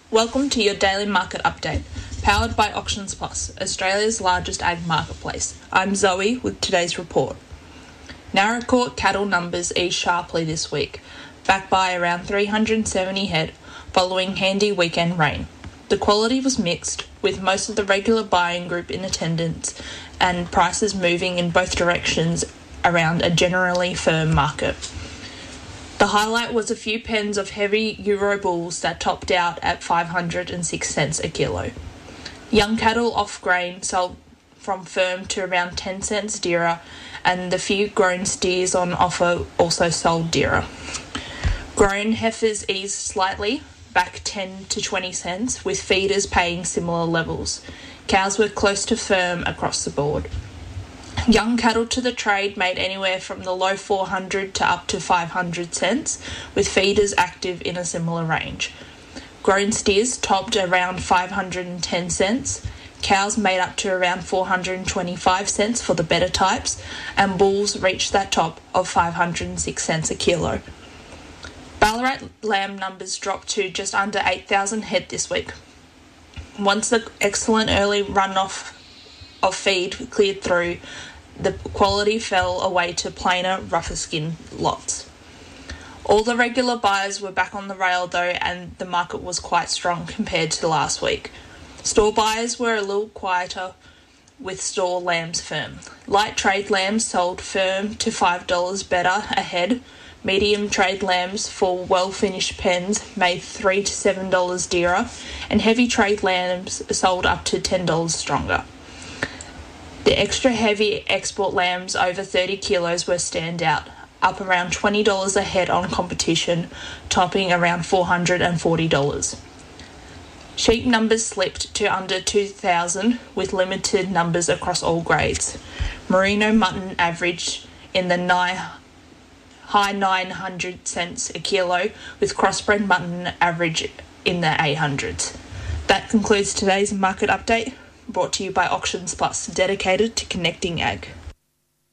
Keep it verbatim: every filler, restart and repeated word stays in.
Welcome to your daily market update, powered by Auctions Plus, Australia's largest ag marketplace. I'm Zoe with today's report. Naracoorte cattle numbers eased sharply this week, back by around three hundred seventy head following handy weekend rain. The quality was mixed, with most of the regular buying group in attendance and prices moving in both directions around a generally firm market. The highlight was a few pens of heavy Euro bulls that topped out at five hundred six cents a kilo. Young cattle off grain sold from firm to around ten cents dearer, and the few grown steers on offer also sold dearer. Grown heifers eased slightly, back ten to twenty cents, with feeders paying similar levels. Cows were close to firm across the board. Young cattle to the trade made anywhere from the low four hundred to up to five hundred cents, with feeders active in a similar range. Grown steers topped around five hundred ten cents, cows made up to around four hundred twenty-five cents for the better types, and bulls reached that top of five hundred six cents a kilo. Ballarat lamb numbers dropped to just under eight thousand head this week. Once the excellent early runoff of feed cleared through, the quality fell away to plainer, rougher skin lots. All the regular buyers were back on the rail though, and the market was quite strong compared to last week. Store buyers were a little quieter, with store lambs firm. Light trade lambs sold firm to five dollars better a head. Medium trade lambs for well-finished pens made three dollars to seven dollars dearer, and heavy trade lambs sold up to ten dollars stronger. The extra heavy export lambs over thirty kilos were standout, up around twenty dollars a head on competition, topping around four hundred forty dollars. Sheep numbers slipped to under two thousand, with limited numbers across all grades. Merino mutton averaged in the nigh, high nine hundred cents a kilo, with crossbred mutton average in the eight hundreds. That concludes today's market update, brought to you by Auctions Plus, dedicated to connecting ag.